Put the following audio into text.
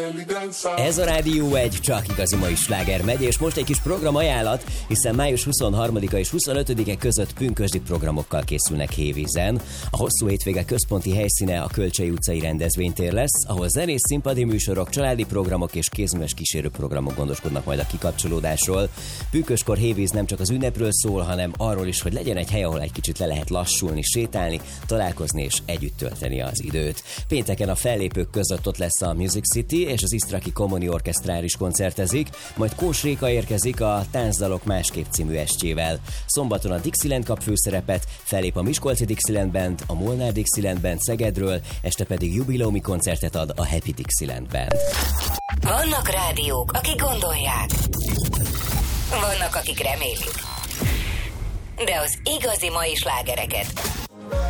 Ez a Rádió 1 csak igazi mai sláger megy, és most egy kis programajánlat, hiszen május 23-a és 25-e között pünkösdi programokkal készülnek Hévízen. A hosszú hétvége központi helyszíne a Kölcsey utcai rendezvénytér lesz, ahol zenész, színpadi műsorok, családi programok és kézműves kísérő programok gondoskodnak majd a kikapcsolódásról. Pünköskor Hévíz nem csak az ünnepről szól, hanem arról is, hogy legyen egy hely, ahol egy kicsit le lehet lassulni, sétálni, találkozni és együtt tölteni az időt. Pénteken a fellépők között ott lesz a Music City és az Isztraki Komoni Orchestrál is koncertezik, majd Kós Réka érkezik a Táncdalok másképp című estjével. Szombaton a Dixieland kap főszerepet, fellép a Miskolci Dixieland Band, a Molnár Dixieland Band Szegedről, este pedig jubileumi koncertet ad a Happy Dixieland Band. Vannak rádiók, akik gondolják. Vannak, akik remélik. De az igazi mai slágereket